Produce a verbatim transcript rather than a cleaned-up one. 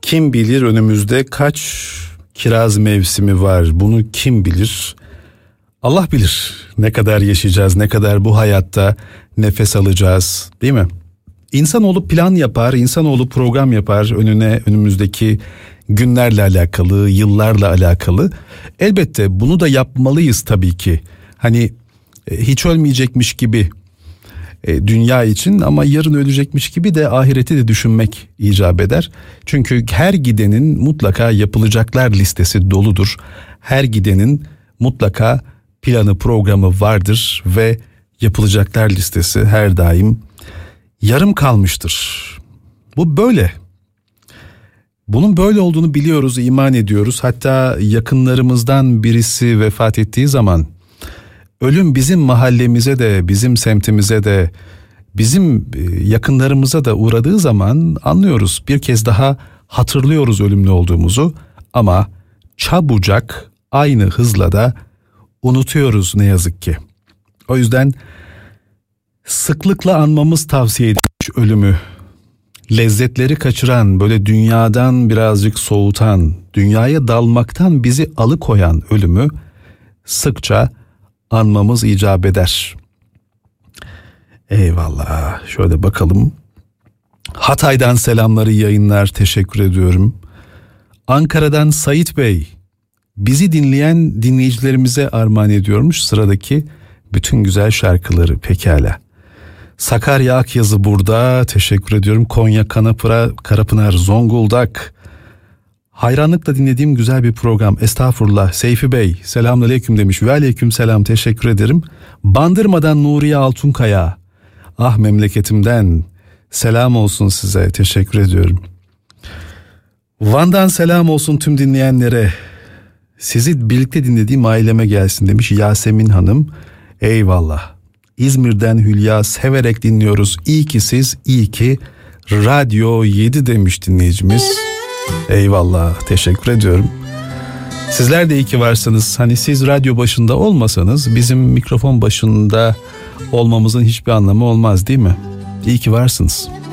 Kim bilir önümüzde kaç kiraz mevsimi var, bunu kim bilir? Allah bilir ne kadar yaşayacağız, ne kadar bu hayatta nefes alacağız, değil mi? İnsanoğlu plan yapar, insanoğlu program yapar önüne önümüzdeki günlerle alakalı, yıllarla alakalı. Elbette bunu da yapmalıyız tabii ki. Hani hiç ölmeyecekmiş gibi e, dünya için, ama yarın ölecekmiş gibi de ahireti de düşünmek icap eder. Çünkü her gidenin mutlaka yapılacaklar listesi doludur. Her gidenin mutlaka planı, programı vardır ve yapılacaklar listesi her daim yarım kalmıştır. Bu böyle. Bunun böyle olduğunu biliyoruz, iman ediyoruz. Hatta yakınlarımızdan birisi vefat ettiği zaman ölüm bizim mahallemize de, bizim semtimize de, bizim yakınlarımıza da uğradığı zaman anlıyoruz. Bir kez daha hatırlıyoruz ölümlü olduğumuzu, ama çabucak aynı hızla da unutuyoruz ne yazık ki. O yüzden sıklıkla anmamız tavsiye edilmiş ölümü. Lezzetleri kaçıran, böyle dünyadan birazcık soğutan, dünyaya dalmaktan bizi alıkoyan ölümü sıkça anmamız icap eder. Eyvallah. Şöyle bakalım. Hatay'dan selamları, yayınlar, teşekkür ediyorum. Ankara'dan Sait Bey, bizi dinleyen dinleyicilerimize armağan ediyormuş sıradaki bütün güzel şarkıları. Pekala. Sakarya Akyazı burada, teşekkür ediyorum. Konya Kanapıra, Karapınar, Zonguldak. Hayranlıkla dinlediğim güzel bir program. Estağfurullah. Seyfi Bey selamünaleyküm demiş. Ve aleyküm selam, teşekkür ederim. Bandırma'dan Nuriye Altunkaya. Ah memleketimden selam olsun size, teşekkür ediyorum. Van'dan selam olsun tüm dinleyenlere. Sizi birlikte dinlediğim aileme gelsin demiş Yasemin Hanım. Eyvallah. İzmir'den Hülya, severek dinliyoruz. İyi ki siz, iyi ki Radyo yedi demiş dinleyicimiz. Eyvallah, teşekkür ediyorum. Sizler de iyi ki varsınız. Hani siz radyo başında olmasanız bizim mikrofon başında olmamızın hiçbir anlamı olmaz, değil mi? İyi ki varsınız.